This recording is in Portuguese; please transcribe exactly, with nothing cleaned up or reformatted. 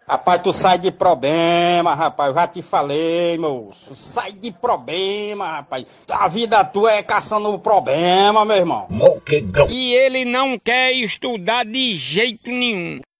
Rapaz, tu sai de problema, rapaz. Eu já te falei, moço. Sai de problema, rapaz. A vida tua é caçando problema, meu irmão. E ele não quer estudar de jeito nenhum.